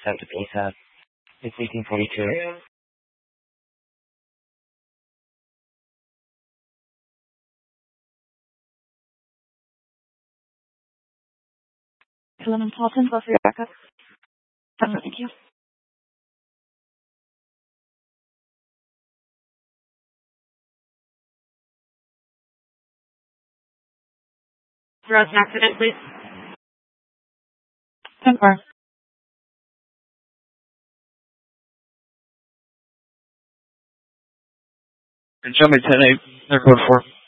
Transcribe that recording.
sent to ASAP. It's 1842. Lemon Paulson, go for your backup. Thank you. Road accident, please. 10-4. Show me 10-8, they're code 4.